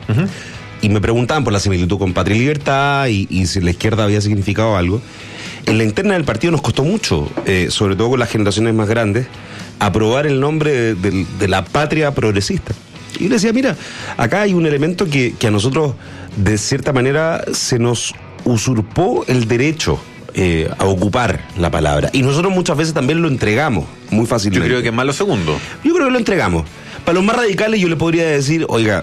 Uh-huh. Y me preguntaban por la similitud con Patria y Libertad y si la izquierda había significado algo. En la interna del partido nos costó mucho, sobre todo con las generaciones más grandes, aprobar el nombre de la patria progresista. Y yo le decía, mira, acá hay un elemento que a nosotros, de cierta manera, se nos usurpó el derecho a ocupar la palabra. Y nosotros muchas veces también lo entregamos muy fácilmente. Yo creo que es más lo segundo. Yo creo que lo entregamos. Para los más radicales yo le podría decir, oiga,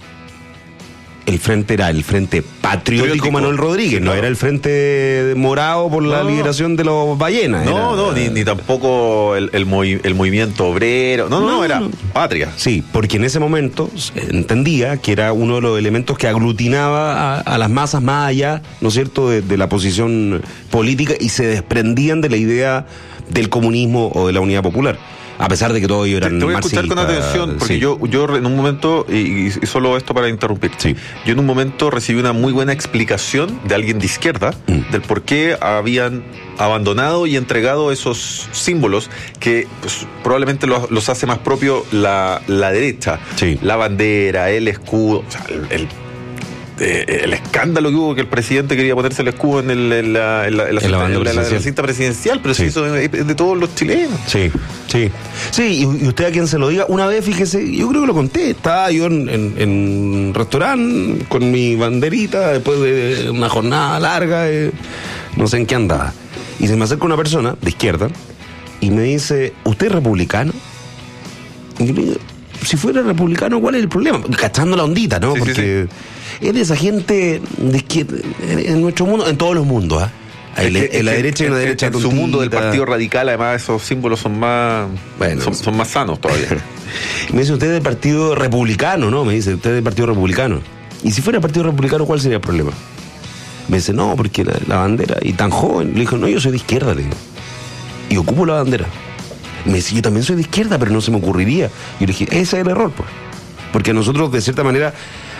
el frente era el Frente Patriótico Manuel Rodríguez, no era el Frente Morado por la liberación de los ballenas. Ni tampoco el movimiento obrero. No, era Patria. Sí, porque en ese momento entendía que era uno de los elementos que aglutinaba a las masas más allá, ¿no es cierto?, de la posición política, y se desprendían de la idea del comunismo o de la unidad popular. A pesar de que todos ellos eran te voy a escuchar con atención, porque sí. yo en un momento, y solo esto para interrumpir, sí. Yo en un momento recibí una muy buena explicación de alguien de izquierda del por qué habían abandonado y entregado esos símbolos que pues, probablemente los hace más propio la derecha. Sí. La bandera, el escudo, o sea, el escándalo que hubo que el presidente quería ponerse el escudo en la cinta presidencial, pero sí. Eso es de todos los chilenos. Sí. Sí, y usted a quien se lo diga, una vez, fíjese, yo creo que lo conté, estaba yo en un restaurante con mi banderita después de una jornada larga, no sé en qué andaba, y se me acerca una persona de izquierda y me dice, ¿usted es republicano? Y yo le digo, si fuera republicano, ¿cuál es el problema? Cachando la ondita, ¿no? Sí, porque es de esa gente de izquierda, en nuestro mundo, en todos los mundos, ¿ah? En la derecha y en la derecha en su mundo del Partido Radical, además esos símbolos son más son más sanos todavía. Me dice, usted es del Partido Republicano, ¿no? Me dice, usted es del Partido Republicano. Y si fuera el Partido Republicano, ¿cuál sería el problema? Me dice, no, porque la bandera, y tan joven. Le dijo, no, yo soy de izquierda, le digo, y ocupo la bandera. Me dice, yo también soy de izquierda, pero no se me ocurriría. Y yo le dije, ese es el error, pues. Porque nosotros, de cierta manera,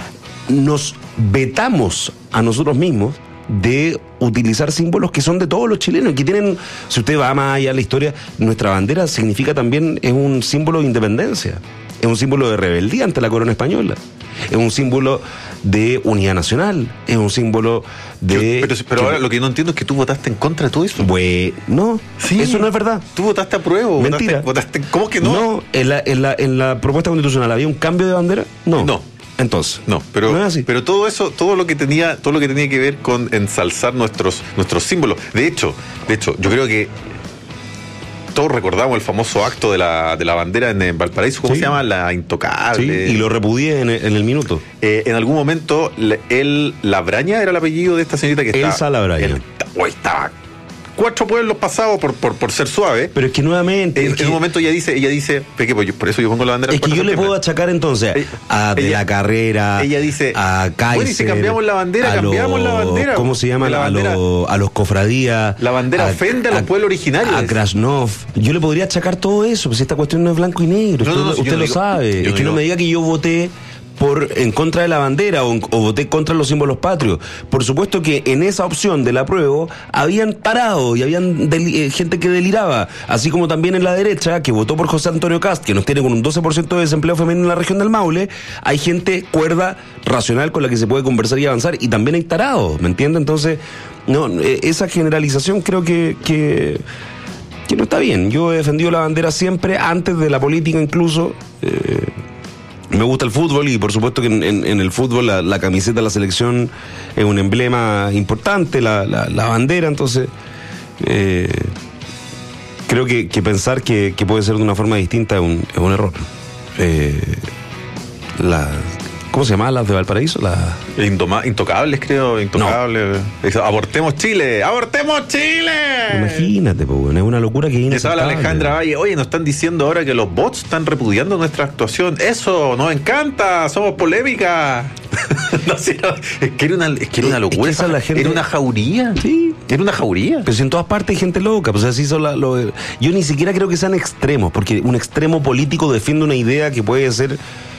nos vetamos a nosotros mismos de utilizar símbolos que son de todos los chilenos, que tienen, si usted va más allá de la historia, nuestra bandera significa también, es un símbolo de independencia, es un símbolo de rebeldía ante la corona española, es un símbolo de unidad nacional, es un símbolo de... Pero ahora lo que no entiendo es que tú votaste en contra de todo eso. No, sí, eso no es verdad. Tú votaste a prueba. Mentira. ¿Cómo que no? No, en la propuesta constitucional había un cambio de bandera. No. Entonces, no, pero no es así. Pero todo eso, todo lo que tenía que ver con ensalzar nuestros símbolos. De hecho, yo creo que todos recordamos el famoso acto de la bandera en Valparaíso, ¿cómo se llama? La Intocable. Sí, y lo repudié en el minuto. En algún momento, Labraña era el apellido de esta señorita que estaba. Elsa Labraña. Estaba 4 pueblos pasados por ser suave. Pero es que nuevamente... En un momento ella dice, por eso yo pongo la bandera. Es que yo le puedo achacar entonces a De la Carrera, ella dice, a Kaiser... Bueno, y si cambiamos la bandera, ¿cómo se llama? A los cofradías... La bandera ofende a los pueblos originarios. A Krasnov. Yo le podría achacar todo eso, pues esta cuestión no es blanco y negro. Usted lo sabe. Es que no me diga que yo voté en contra de la bandera o voté contra los símbolos patrios. Por supuesto que en esa opción del apruebo habían parado y habían gente que deliraba, así como también en la derecha que votó por José Antonio Kast, que nos tiene con un 12% de desempleo femenino en la región del Maule. Hay gente cuerda, racional, con la que se puede conversar y avanzar, y también hay tarados, ¿me entiende? Entonces, no, esa generalización creo que no está bien. Yo he defendido la bandera siempre, antes de la política incluso. Me gusta el fútbol y por supuesto que en el fútbol la camiseta de la selección es un emblema importante, la bandera, entonces creo que pensar que puede ser de una forma distinta es un error. ¿Cómo se llama? ¿Las de Valparaíso? Intocables, creo. Intocables. No. ¡Abortemos Chile! ¡Abortemos Chile! Imagínate, pues, es una locura que viene. Estaba la Alejandra Valle. Oye, nos están diciendo ahora que los bots están repudiando nuestra actuación. ¡Eso! ¡Nos encanta! ¡Somos polémica! No, sí, no. Es que era una locura. Es que la gente... Era una jauría. Sí. Era una jauría. Pero si en todas partes hay gente loca, pues así son yo ni siquiera creo que sean extremos, porque un extremo político defiende una idea que puede ser...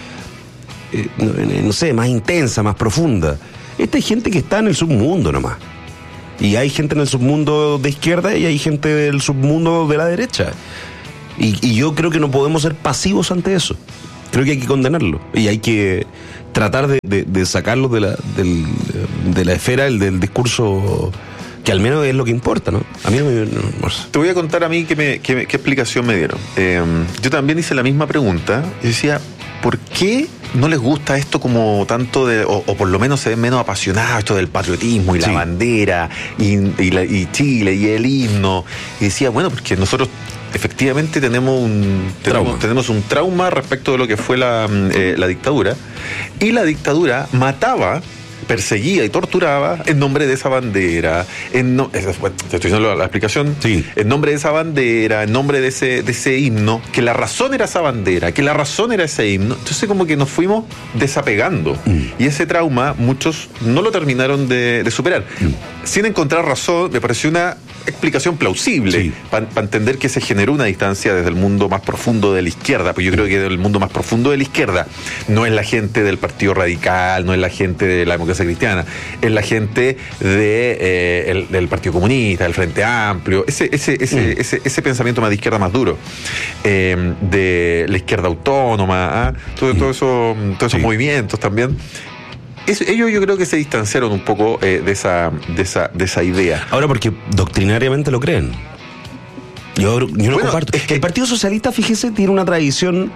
no sé, más intensa, más profunda. Esta hay gente que está en el submundo nomás. Y hay gente en el submundo de izquierda y hay gente del submundo de la derecha. Y yo creo que no podemos ser pasivos ante eso. creo que hay que condenarlo y hay que tratar de sacarlo de la esfera del discurso, que al menos es lo que importa, ¿no? A mí no. Te voy a contar a mí qué explicación me dieron. Yo también hice la misma pregunta y decía, ¿por qué no les gusta esto como tanto o por lo menos se ven menos apasionados, esto del patriotismo y la bandera y Chile y el himno? Y decía, bueno, porque nosotros efectivamente tenemos un trauma respecto de lo que fue la dictadura, y la dictadura mataba, perseguía y torturaba en nombre de esa bandera, te estoy diciendo la explicación, en nombre de esa bandera, en nombre de ese himno, que la razón era esa bandera, que la razón era ese himno. Entonces como que nos fuimos desapegando, y ese trauma muchos no lo terminaron de superar. Sin encontrar razón, me pareció una explicación plausible para entender que se generó una distancia desde el mundo más profundo de la izquierda, pues yo creo que el mundo más profundo de la izquierda no es la gente del Partido Radical, no es la gente de la Democracia Cristiana, es la gente del Partido Comunista, del Frente Amplio, ese pensamiento más de izquierda, más duro, de la izquierda autónoma, todos esos movimientos también. Ellos yo creo que se distanciaron un poco de esa idea. Ahora, porque doctrinariamente lo creen. Yo no comparto. Es que el Partido Socialista, fíjese, tiene una tradición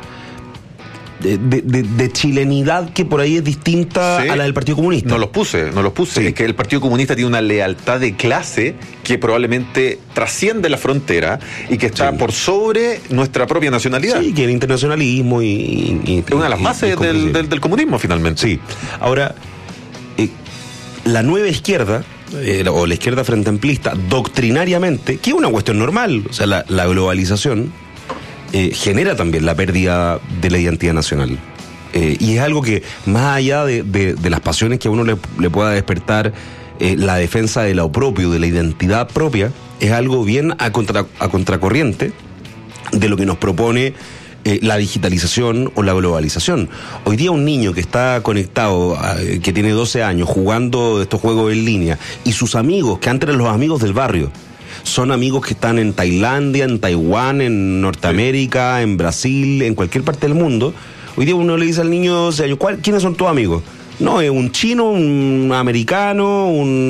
de chilenidad que por ahí es distinta a la del Partido Comunista. No los puse. Es que el Partido Comunista tiene una lealtad de clase que probablemente trasciende la frontera y que está por sobre nuestra propia nacionalidad. Sí, que el internacionalismo y es una de las bases del comunismo, finalmente. Sí. Ahora, la nueva izquierda, o la izquierda frente amplista, doctrinariamente, que es una cuestión normal, o sea, la globalización genera también la pérdida de la identidad nacional. Y es algo que, más allá de las pasiones que a uno le pueda despertar, la defensa de lo propio, de la identidad propia, es algo bien a contracorriente de lo que nos propone la digitalización o la globalización. Hoy día un niño que está conectado, que tiene 12 años, jugando estos juegos en línea, y sus amigos, que antes eran los amigos del barrio, son amigos que están en Tailandia, en Taiwán, en Norteamérica, en Brasil, en cualquier parte del mundo. Hoy día uno le dice al niño, ¿quiénes son tus amigos? No, es un chino, un americano,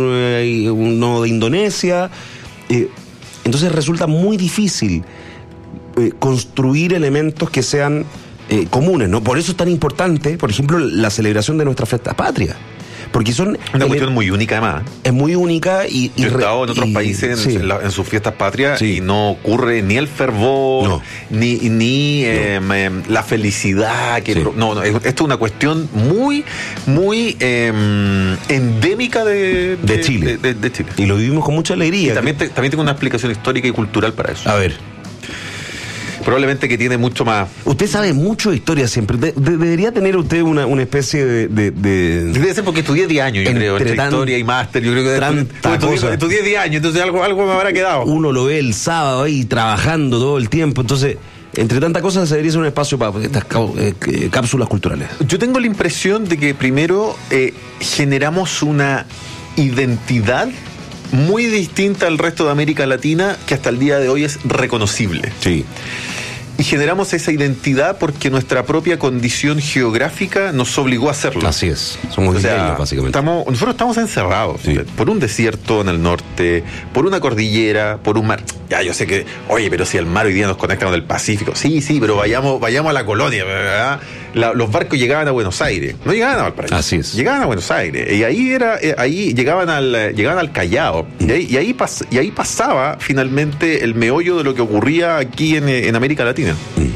uno de Indonesia. Entonces resulta muy difícil construir elementos que sean comunes, ¿no? Por eso es tan importante, por ejemplo, la celebración de nuestras fiestas patrias. Porque son una cuestión muy única, además. Es muy única y yo he estado en otros países en sus fiestas patrias y no ocurre ni el fervor, ni la felicidad. Esto es una cuestión muy, muy endémica de Chile. De Chile. Y lo vivimos con mucha alegría. Y también tengo una explicación histórica y cultural para eso. A ver. Probablemente que tiene mucho más. Usted sabe mucho de historia siempre. Debería tener usted una especie de. Debe ser porque estudié 10 años, yo creo, entre historia y máster. Yo creo que estudié 10 años, entonces algo me habrá quedado. Uno lo ve el sábado ahí trabajando todo el tiempo, entonces. Entre tantas cosas, se debería ser un espacio para estas cápsulas culturales. Yo tengo la impresión de que primero generamos una identidad muy distinta al resto de América Latina, que hasta el día de hoy es reconocible. Sí. Y generamos esa identidad porque nuestra propia condición geográfica nos obligó a hacerlo. Así es. Somos isleños, básicamente. Nosotros estamos encerrados por un desierto en el norte, por una cordillera, por un mar. Ya, yo sé que, oye, pero si el mar hoy día nos conecta con el Pacífico. Sí, pero vayamos a la colonia, ¿verdad? Los barcos llegaban a Buenos Aires, no llegaban a Valparaíso. Así es. Llegaban a Buenos Aires. Y ahí llegaban al Callao. Y ahí pasaba finalmente el meollo de lo que ocurría aquí en América Latina.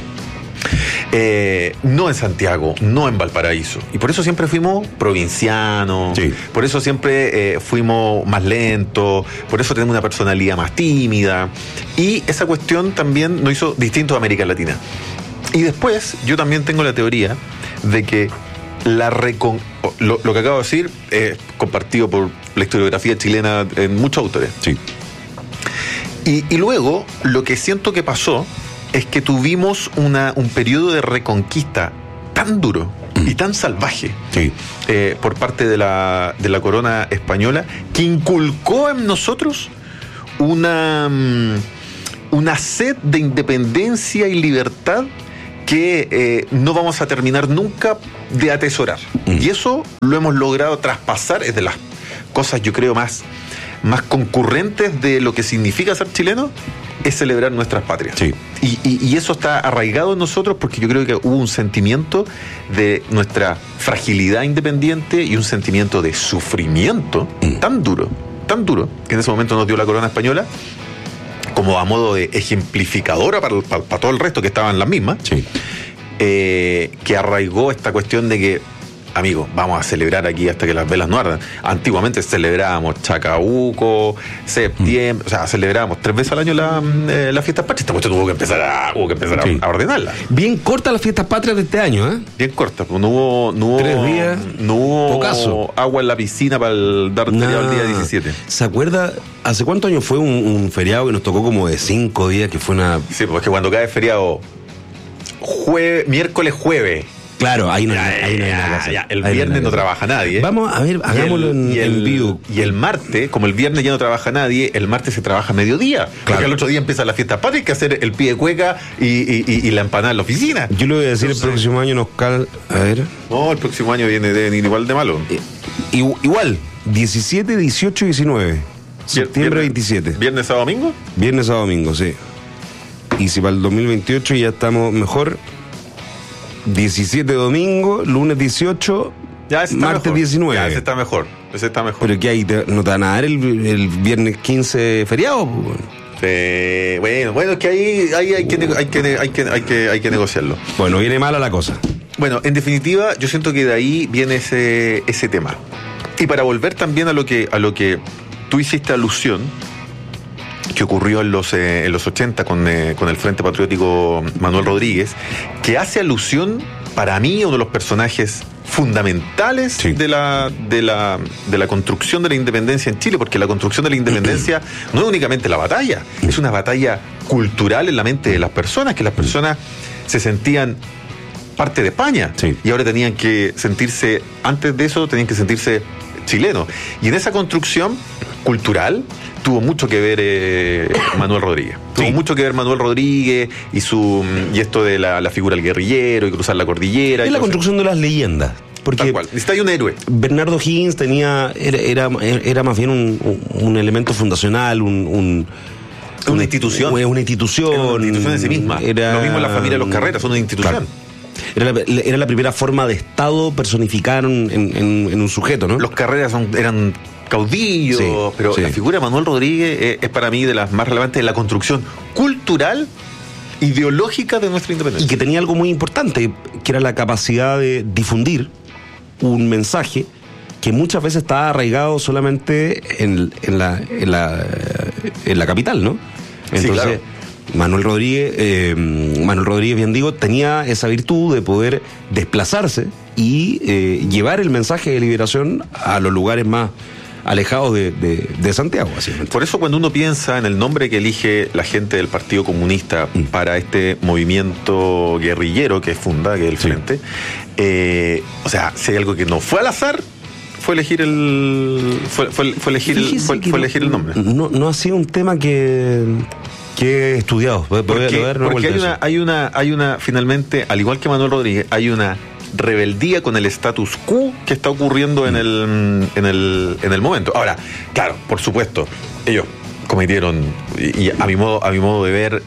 No en Santiago, no en Valparaíso. Y por eso siempre fuimos provincianos, por eso siempre fuimos más lentos, por eso tenemos una personalidad más tímida. Y esa cuestión también nos hizo distintos a América Latina. Y después, yo también tengo la teoría de que lo que acabo de decir es compartido por la historiografía chilena en muchos autores. Sí. Y luego, lo que siento que pasó es que tuvimos un periodo de reconquista tan duro y tan salvaje por parte de la corona española, que inculcó en nosotros una sed de independencia y libertad que no vamos a terminar nunca de atesorar. Y eso lo hemos logrado traspasar, es de las cosas, yo creo, más concurrentes de lo que significa ser chileno, es celebrar nuestras patrias. Sí. Y eso está arraigado en nosotros porque yo creo que hubo un sentimiento de nuestra fragilidad independiente y un sentimiento de sufrimiento tan duro, que en ese momento nos dio la corona española, como a modo de ejemplificadora para todo el resto que estaban las mismas, Sí. Que arraigó esta cuestión de que, amigos, vamos a celebrar aquí hasta que las velas no ardan. Antiguamente celebrábamos Chacabuco, septiembre, o sea, celebrábamos 3 veces al año las fiestas patrias. Esta cuestión tuvo que empezar Sí. a ordenarla. Bien cortas las fiestas patrias de este año, ¿eh? Bien corta, pues no hubo 3 días, no hubo pocaso. agua en la piscina para dar feriado el día 17. ¿Se acuerda? ¿Hace cuántos años fue un feriado que nos tocó como de 5 días, que fue una... Sí, pues es que cuando cae feriado miércoles, jueves. Claro, ahí no hay El viernes no trabaja nadie. Vamos a ver, hagámoslo en vivo. Y el martes, como el viernes ya no trabaja nadie, el martes se trabaja a mediodía. Claro. Porque el otro día empieza la fiesta patria, hay que hacer el pie de cueca y la empanada en la oficina. Yo le voy a decir, el próximo año A ver. No, el próximo año viene igual de malo. Igual, 17, 18 y 19. Septiembre 27. ¿Viernes, sábado, domingo? Viernes, sábado, domingo, sí. Y si para el 2028 ya estamos mejor, 17 domingo, lunes 18, Ya ese está martes mejor. 19. Ya, ese está mejor. Pero que ahí no te van a dar el viernes 15 feriado. Bueno, es que ahí hay que negociarlo. Bueno, viene mala la cosa. Bueno, en definitiva, yo siento que de ahí viene ese tema. Y para volver también a lo que tú hiciste alusión, que ocurrió en los 80 con el Frente Patriótico Manuel Rodríguez, que hace alusión, para mí, a uno de los personajes fundamentales Sí. de la construcción de la independencia en Chile, porque la construcción de la independencia no es únicamente la batalla, es una batalla cultural en la mente de las personas, que las personas se sentían parte de España, Sí. y ahora tenían que sentirse, antes de eso tenían que sentirse chilenos, y en esa construcción cultural tuvo mucho que ver Manuel Rodríguez. Tuvo Sí. mucho que ver Manuel Rodríguez y esto de la figura del guerrillero y cruzar la cordillera. Es la construcción de las leyendas. Porque Tal cual. Necesita un héroe. Bernardo Higgins era más bien un elemento fundacional, una institución. Una institución. Era una institución en sí misma. Lo mismo en la familia de los Carreras, una institución. Claro. Era la primera forma de Estado personificada en un sujeto, ¿no? Los Carreras eran caudillos, Sí, pero sí. la figura de Manuel Rodríguez es para mí de las más relevantes de la construcción cultural, ideológica de nuestra Y independencia. que tenía algo muy importante, que era la capacidad de difundir un mensaje que muchas veces estaba arraigado solamente en la capital, ¿no? Entonces, claro. Manuel Rodríguez, bien digo, tenía esa virtud de poder desplazarse y llevar el mensaje de liberación a los lugares más alejados de Santiago, básicamente. Por eso cuando uno piensa en el nombre que elige la gente del Partido Comunista para este movimiento guerrillero que funda, que es el Sí. Frente, o sea, si hay algo que no fue al azar, fue elegir elegir el nombre. No ha sido un tema que he estudiado. Porque hay una, finalmente, al igual que Manuel Rodríguez, hay una rebeldía con el status quo que está ocurriendo en el momento. Ahora, claro, por supuesto, ellos cometieron, y a mi modo de ver,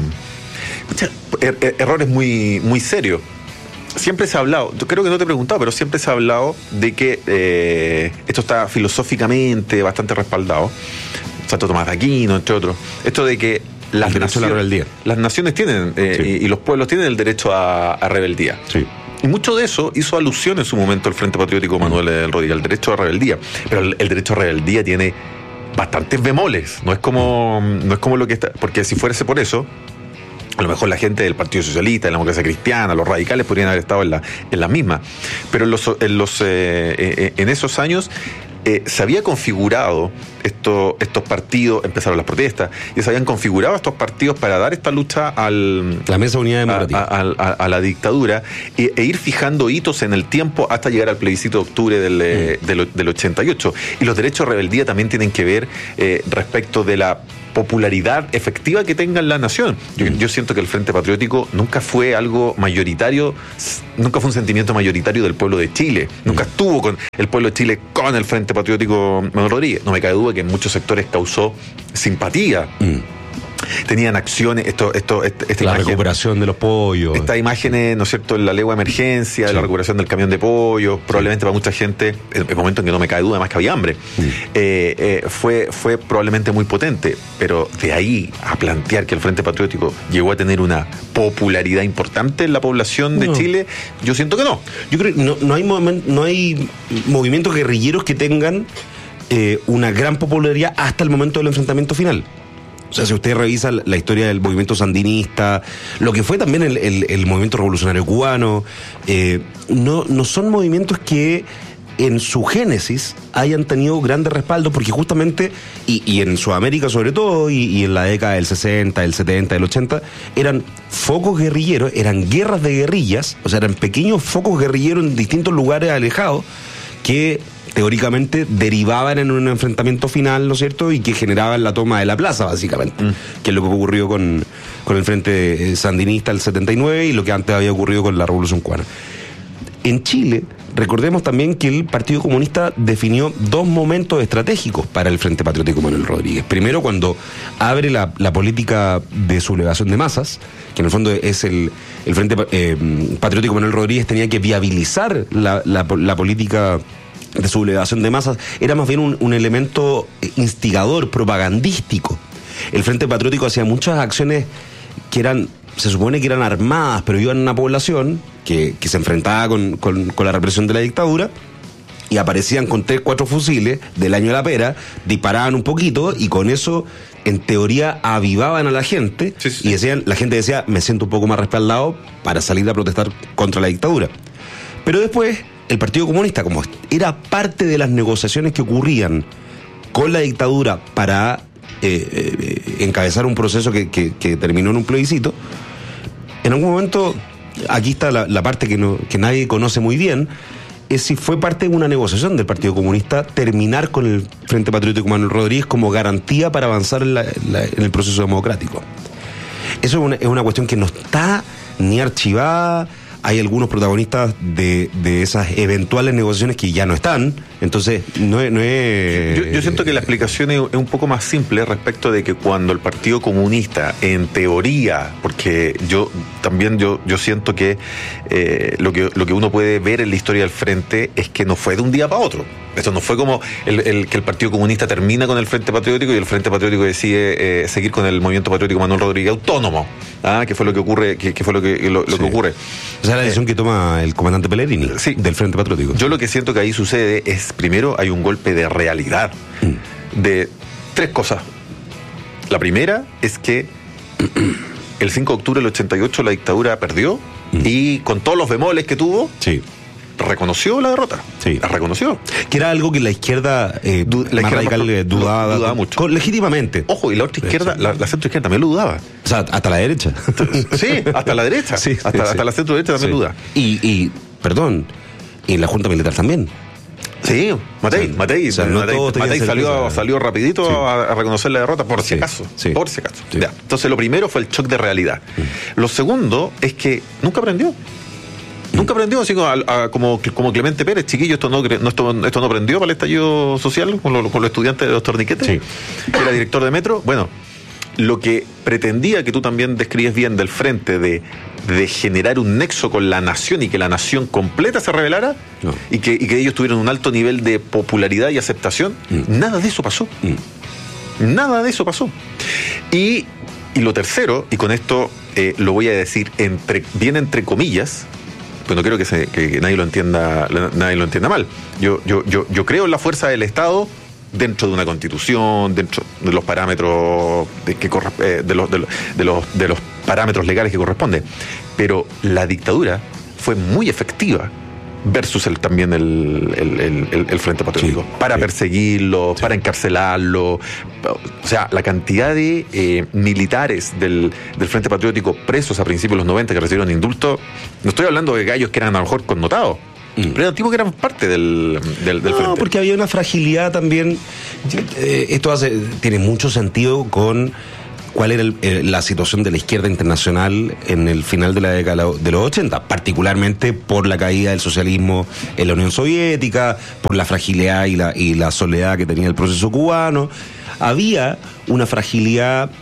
errores muy, muy serios. Siempre se ha hablado, yo creo que no te he preguntado, pero siempre se ha hablado de que esto está filosóficamente bastante respaldado. Santo Tomás de Aquino, entre otros. Esto de que las naciones tienen, Sí. y los pueblos tienen el derecho a rebeldía. Sí. Y mucho de eso hizo alusión en su momento el Frente Patriótico Manuel Rodríguez, el derecho a rebeldía. Pero el derecho a rebeldía tiene bastantes bemoles. No es como lo que está. Porque si fuese por eso, a lo mejor la gente del Partido Socialista, de la Democracia Cristiana, los radicales podrían haber estado en la misma. Pero en esos años se había configurado estos partidos, empezaron las protestas, y se habían configurado estos partidos para dar esta lucha la Mesa de Unidad Democrática a la dictadura e ir fijando hitos en el tiempo hasta llegar al plebiscito de octubre del 88. Y los derechos de rebeldía también tienen que ver respecto de la popularidad efectiva que tenga en la nación. Yo siento que el Frente Patriótico nunca fue algo mayoritario, nunca fue un sentimiento mayoritario del pueblo de Chile. Nunca estuvo con el pueblo de Chile con el Frente Patriótico Manuel Rodríguez. No me cabe duda que en muchos sectores causó simpatía. Tenían acciones, esta la imagen, recuperación de los pollos. Estas imágenes, ¿no es cierto?, en la legua de emergencia, de la recuperación del camión de pollos, probablemente para mucha gente, en el momento en que no me cabe duda, además que había hambre, fue probablemente muy potente, pero de ahí a plantear que el Frente Patriótico llegó a tener una popularidad importante en la población de Chile, yo siento que no. Yo creo que no hay movimientos guerrilleros que tengan una gran popularidad hasta el momento del enfrentamiento final. O sea, si usted revisa la historia del movimiento sandinista, lo que fue también el movimiento revolucionario cubano, no son movimientos que en su génesis hayan tenido grandes respaldos, porque justamente, y en Sudamérica sobre todo, y en la década del 60, del 70, del 80, eran focos guerrilleros, eran guerras de guerrillas, o sea, eran pequeños focos guerrilleros en distintos lugares alejados, que teóricamente derivaban en un enfrentamiento final, ¿no es cierto?, y que generaban la toma de la plaza, básicamente, que es lo que ocurrió con el Frente Sandinista del 79 y lo que antes había ocurrido con la Revolución Cubana. En Chile, recordemos también que el Partido Comunista definió dos momentos estratégicos para el Frente Patriótico Manuel Rodríguez. Primero, cuando abre la política de sublevación de masas, que en el fondo es el Frente Patriótico Manuel Rodríguez tenía que viabilizar la política de sublevación de masas, era más bien un elemento instigador, propagandístico. El Frente Patriótico hacía muchas acciones que se supone que eran armadas, pero iban a una población que se enfrentaba con la represión de la dictadura, y aparecían con 3-4 fusiles del año de la pera, disparaban un poquito, y con eso, en teoría, avivaban a la gente, y la gente decía, me siento un poco más respaldado para salir a protestar contra la dictadura. Pero después, el Partido Comunista, como era parte de las negociaciones que ocurrían con la dictadura para encabezar un proceso que terminó en un plebiscito, en algún momento, aquí está la parte que nadie conoce muy bien, es si fue parte de una negociación del Partido Comunista terminar con el Frente Patriótico Manuel Rodríguez como garantía para avanzar en el proceso democrático. Eso es una cuestión que no está ni archivada. Hay algunos protagonistas de esas eventuales negociaciones que ya no están, entonces no es... Yo siento que la explicación es un poco más simple respecto de que cuando el Partido Comunista, en teoría, porque yo siento que lo que uno puede ver en la historia del Frente es que no fue de un día para otro. Esto no fue como que el Partido Comunista termina con el Frente Patriótico y el Frente Patriótico decide seguir con el Movimiento Patriótico Manuel Rodríguez autónomo, que fue lo que ocurre, que fue lo que ocurre. O sea, la decisión que toma el comandante Pellegrini del Frente Patriótico. Yo lo que siento que ahí sucede es, primero, hay un golpe de realidad de tres cosas. La primera es que el 5 de octubre del 88 la dictadura perdió y con todos los bemoles que tuvo, reconoció la derrota. La reconoció. Que era algo que la izquierda, más radical dudaba mucho. Legítimamente. Ojo, y la otra izquierda, la centro-izquierda también lo dudaba. O sea, hasta la derecha. Sí, hasta la derecha. Hasta la centro-derecha también duda. Y la Junta Militar también. Sí, Matei salió rapidito a reconocer la derrota por si acaso. Por si acaso. Ya. Entonces lo primero fue el shock de realidad. Lo segundo es que nunca aprendió. Nunca aprendió, así como Clemente Pérez, chiquillo, esto no aprendió para el estallido social con los estudiantes de los torniquetes, que era director de Metro. Bueno, lo que pretendía, que tú también describes bien, del Frente de generar un nexo con la nación y que la nación completa se rebelara y que ellos tuvieran un alto nivel de popularidad y aceptación, nada de eso pasó. Nada de eso pasó. Y lo tercero, y con esto lo voy a decir bien entre comillas, pues no quiero que nadie lo entienda mal. Yo creo en la fuerza del Estado dentro de una constitución, dentro de los parámetros de los parámetros legales que corresponden. Pero la dictadura fue muy efectiva versus también el Frente Patriótico, para perseguirlo, para encarcelarlo. O sea, la cantidad de militares del Frente Patriótico presos a principios de los 90 que recibieron indulto, no estoy hablando de gallos que eran a lo mejor connotados, Pero era un tipo que era parte del frente. No, porque había una fragilidad también. Esto tiene mucho sentido con cuál era la situación de la izquierda internacional en el final de la década de los 80, particularmente por la caída del socialismo en la Unión Soviética, por la fragilidad y la soledad que tenía el proceso cubano. Había una fragilidad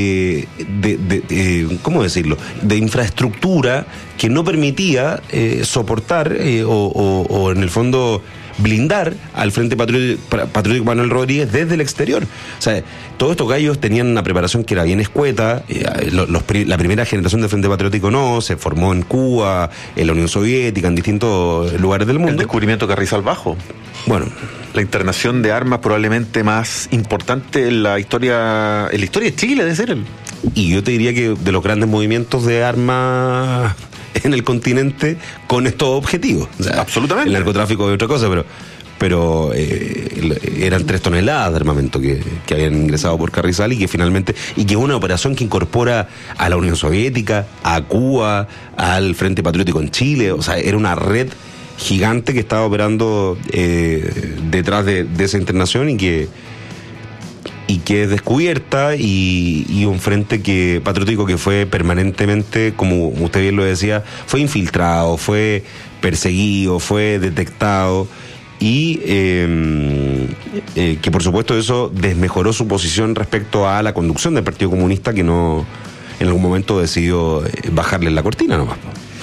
¿cómo decirlo?, de infraestructura que no permitía soportar o en el fondo blindar al Frente Patriótico Manuel Rodríguez desde el exterior. O sea, todos estos gallos tenían una preparación que era bien escueta. La primera generación del Frente Patriótico se formó en Cuba, en la Unión Soviética, en distintos lugares del mundo. El descubrimiento de Carrizal Bajo. Bueno, la internación de armas probablemente más importante en la historia de Chile, debe ser. Y yo te diría que de los grandes movimientos de armas en el continente con estos objetivos. O sea, absolutamente. El narcotráfico es otra cosa, pero eran 3 toneladas de armamento que habían ingresado por Carrizal y que finalmente, y que es una operación que incorpora a la Unión Soviética, a Cuba, al Frente Patriótico en Chile. O sea, era una red gigante que estaba operando detrás de esa internación y que es descubierta, y un frente patriótico que fue permanentemente, como usted bien lo decía, fue infiltrado, fue perseguido, fue detectado, y que por supuesto eso desmejoró su posición respecto a la conducción del Partido Comunista, que no en algún momento decidió bajarle la cortina nomás.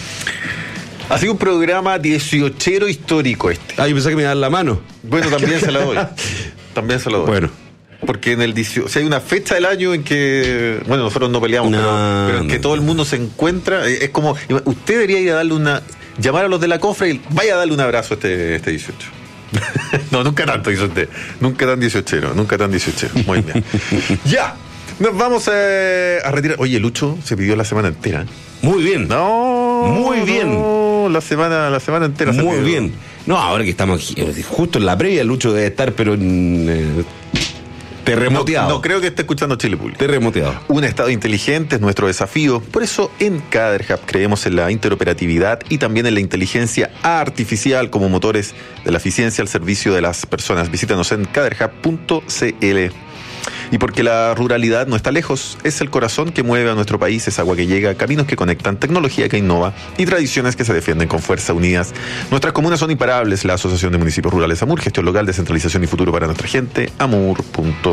Ha sido un programa 18ero histórico este. Yo pensé que me daban la mano. Bueno, también se la doy. Bueno. Porque si hay una fecha del año en que, bueno, nosotros no peleamos, pero en que todo el mundo se encuentra, es como, usted debería ir a darle llamar a los de la cofre y vaya a darle un abrazo a este 18. No, nunca tanto hizo usted. Nunca tan 18ero. Muy bien. Ya, nos vamos a retirar. Oye, Lucho se pidió la semana entera. Muy bien. Muy bien. La semana entera. Muy bien. No, ahora que estamos justo en la previa, Lucho debe estar, pero terremoteado. No creo que esté escuchando Chile Público. Terremoteado. Un estado inteligente es nuestro desafío. Por eso en CaderHub creemos en la interoperatividad y también en la inteligencia artificial como motores de la eficiencia al servicio de las personas. Visítanos en caderhub.cl. Y porque la ruralidad no está lejos, es el corazón que mueve a nuestro país, es agua que llega, caminos que conectan, tecnología que innova y tradiciones que se defienden con fuerza unidas. Nuestras comunas son imparables. La Asociación de Municipios Rurales AMUR, gestión local, descentralización y futuro para nuestra gente, amur.cl.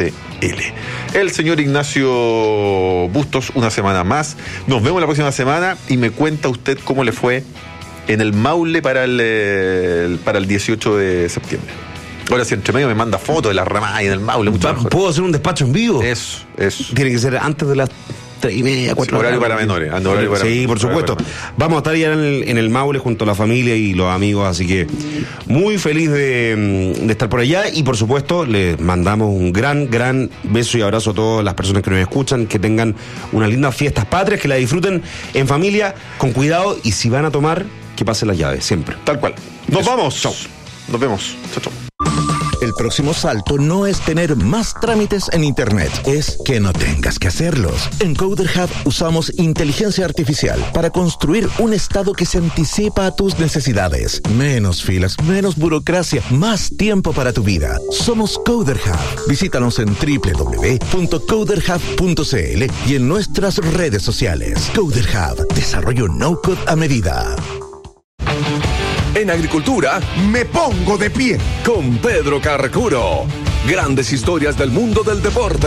El señor Ignacio Bustos, una semana más. Nos vemos la próxima semana y me cuenta usted cómo le fue en el Maule para el 18 de septiembre. Ahora, si entre medio me manda fotos de la ramada y del Maule, mucho mejor. ¿Puedo hacer un despacho en vivo? Eso. Tiene que ser antes de las 3:30, 4. Horario para menores. Sí, por supuesto. Vamos a estar ya en el Maule junto a la familia y los amigos, así que muy feliz de estar por allá, y por supuesto les mandamos un gran beso y abrazo a todas las personas que nos escuchan, que tengan unas lindas fiestas patrias, que la disfruten en familia, con cuidado, y si van a tomar, que pasen las llaves, siempre. Tal cual. Nos vamos. Chao. Nos vemos. Chao. El próximo salto no es tener más trámites en Internet, es que no tengas que hacerlos. En CoderHub usamos inteligencia artificial para construir un estado que se anticipa a tus necesidades. Menos filas, menos burocracia, más tiempo para tu vida. Somos CoderHub. Visítanos en www.coderhub.cl y en nuestras redes sociales. CoderHub, desarrollo no-code a medida. En agricultura, me pongo de pie con Pedro Carcuro. Grandes historias del mundo del deporte.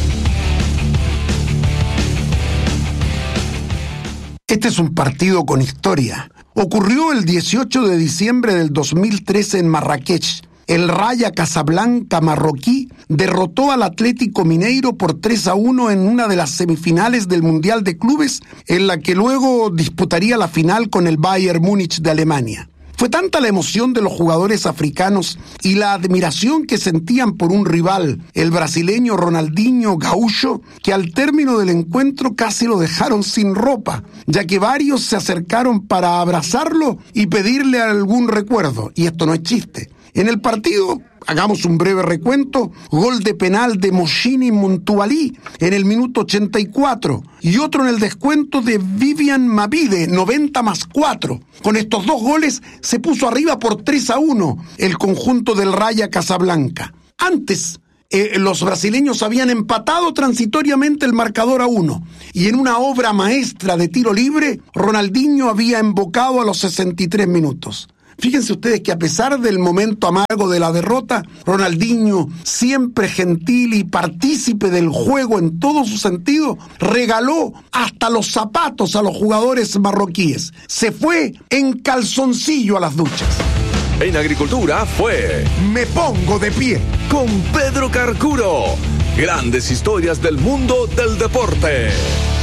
Este es un partido con historia. Ocurrió el 18 de diciembre del 2013 en Marrakech. El Raja Casablanca marroquí derrotó al Atlético Mineiro por 3-1 en una de las semifinales del Mundial de Clubes, en la que luego disputaría la final con el Bayern Múnich de Alemania. Fue tanta la emoción de los jugadores africanos y la admiración que sentían por un rival, el brasileño Ronaldinho Gaúcho, que al término del encuentro casi lo dejaron sin ropa, ya que varios se acercaron para abrazarlo y pedirle algún recuerdo. Y esto no es chiste. En el partido, hagamos un breve recuento, gol de penal de Moshini Muntualí en el minuto 84 y otro en el descuento de Vivian Mabide, 90+4. Con estos dos goles se puso arriba por 3-1 el conjunto del Raja Casablanca. Antes, los brasileños habían empatado transitoriamente el marcador a 1 y en una obra maestra de tiro libre, Ronaldinho había embocado a los 63 minutos. Fíjense ustedes que a pesar del momento amargo de la derrota, Ronaldinho, siempre gentil y partícipe del juego en todo su sentido, regaló hasta los zapatos a los jugadores marroquíes. Se fue en calzoncillo a las duchas. En Agricultura fue Me Pongo de Pie con Pedro Carcuro. Grandes historias del mundo del deporte.